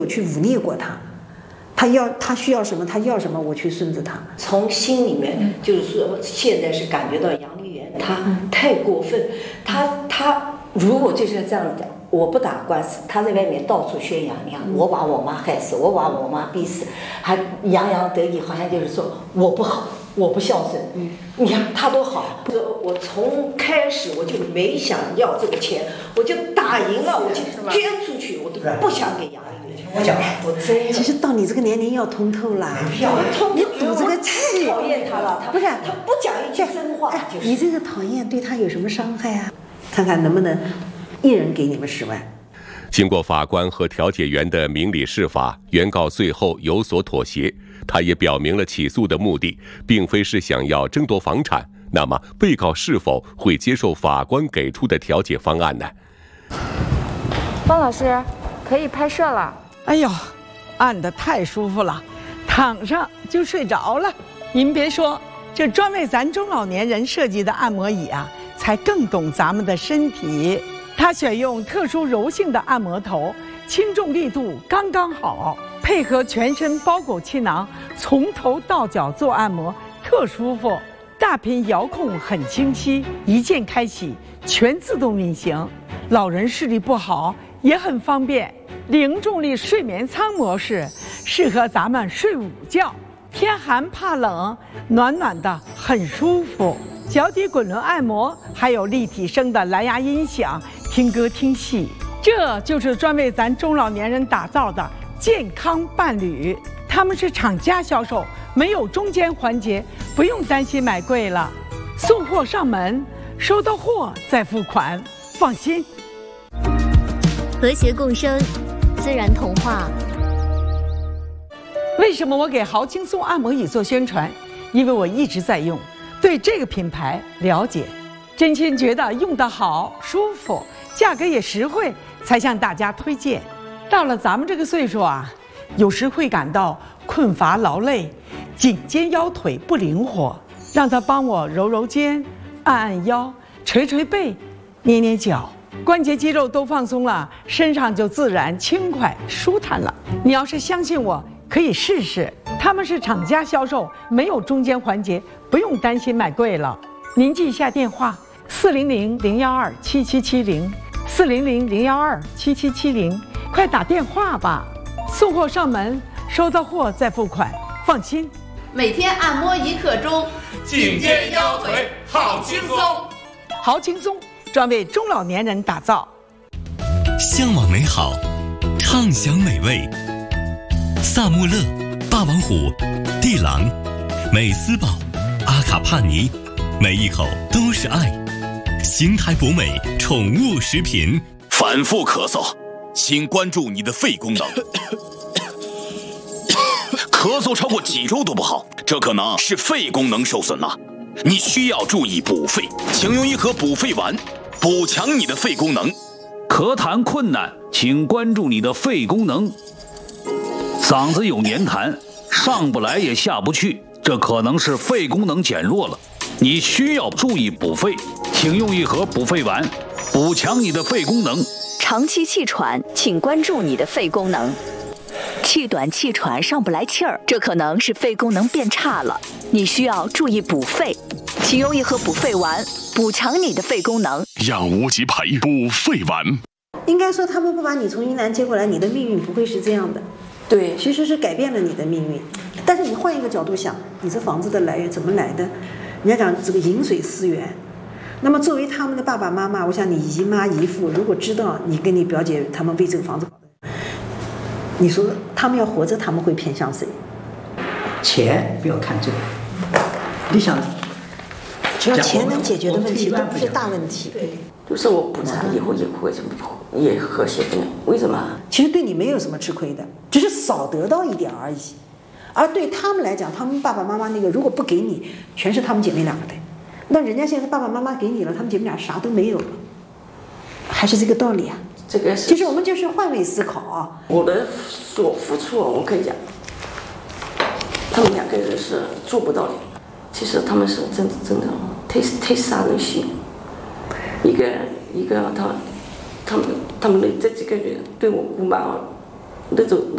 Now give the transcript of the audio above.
我去忤逆过他，他需要什么，他要什么，我去顺着他。 从心里面就是说，现在是感觉到杨丽媛她太过分，她如果就是这样的，我不打官司，她在外面到处宣扬，你看我把我妈害死，我把我妈逼死，还洋洋得意，好像就是说我不好，我不孝顺。你看她多好，我从开始我就没想要这个钱，我就打赢了，我就捐出去，我都不想给杨丽媛。 我讲， 我真的其实到你这个年龄要通透啦，你赌这个气， 讨厌他了， 不是他不讲一句真话，就是你这个讨厌对他有什么伤害啊？看看能不能一人给你们10万。 经过法官和调解员的明理释法，原告最后有所妥协。他也表明了起诉的目的并非是想要争夺房产。那么，被告是否会接受法官给出的调解方案呢？ 方老师，可以拍摄了。 哎呦，按得太舒服了，躺上就睡着了。您别说，这专为咱中老年人设计的按摩椅啊，才更懂咱们的身体。它选用特殊柔性的按摩头，轻重力度刚刚好，配合全身包裹气囊，从头到脚做按摩，特舒服。大屏遥控很清晰，一键开启，全自动运行。老人视力不好也很方便。零重力睡眠舱模式适合咱们睡午觉，天寒怕冷，暖暖的很舒服。脚底滚轮按摩，还有立体声的蓝牙音响，听歌听戏。这就是专为咱中老年人打造的健康伴侣。他们是厂家销售，没有中间环节，不用担心买贵了。送货上门，收到货再付款，放心。 和谐共生，自然童话。 为什么我给豪轻松按摩椅做宣传？因为我一直在用，对这个品牌了解，真心觉得用得好、舒服，价格也实惠，才向大家推荐。到了咱们这个岁数啊，有时会感到困乏劳累，颈肩腰腿不灵活，让他帮我揉揉肩、按按腰、捶捶背、捏捏脚。关节肌肉都放松了，身上就自然轻快舒坦了。你要是相信我，可以试试。他们是厂家销售，没有中间环节，不用担心买贵了。您记一下电话：400-012-7770，400-012-7770，快打电话吧。送货上门，收到货再付款，放心。 每天按摩1刻钟， 颈肩腰腿好轻松， 好轻松。专为中老年人打造， 向往美好，畅享美味。萨穆勒、霸王虎、地狼、美斯宝、阿卡帕尼，每一口都是爱。邢台博美宠物食品。 反复咳嗽，请关注你的肺功能。咳嗽超过几周都不好，这可能是肺功能受损了。你需要注意补肺，请用1盒补肺丸，补强你的肺功能。 咳痰困难，请关注你的肺功能。嗓子有黏痰，上不来也下不去，这可能是肺功能减弱了。你需要注意补肺，请用1盒补肺丸，补强你的肺功能。 长期气喘，请关注你的肺功能。气短气喘上不来气儿，这可能是肺功能变差了，你需要注意补肺，请用1盒补肺丸，补强你的肺功能。 养无极培补肺丸。 应该说，他们不把你从云南接过来，你的命运不会是这样的。 对， 其实是改变了你的命运。但是你换一个角度想，你这房子的来源怎么来的？人家讲这个饮水思源。那么作为他们的爸爸妈妈，我想你姨妈姨父如果知道你跟你表姐他们为这个房子搞的，你说他们要活着，他们会偏向谁？ 钱不要看重，你想， 只要钱能解决的问题都不是大问题。 对，就是我补偿以后也会也和谐的，为什么？ 其实对你没有什么吃亏的，只是少得到一点而已。而对他们来讲，他们爸爸妈妈那个如果不给你，全是他们姐妹2个的。那人家现在爸爸妈妈给你了，他们姐妹俩啥都没有了，还是这个道理啊。 这个是， 其实我们就是换位思考啊。 我的所付出，我可以讲，他们2个人是做不到的。其实他们是真的太杀人心。一个他们的这几个人对我姑妈那种